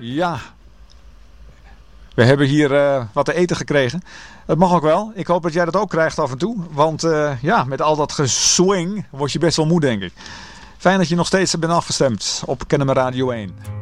Ja, we hebben hier wat te eten gekregen. Het mag ook wel. Ik hoop dat jij dat ook krijgt af en toe. Want met al dat geswing word je best wel moe, denk ik. Fijn dat je nog steeds bent afgestemd op Kennemer Radio 1.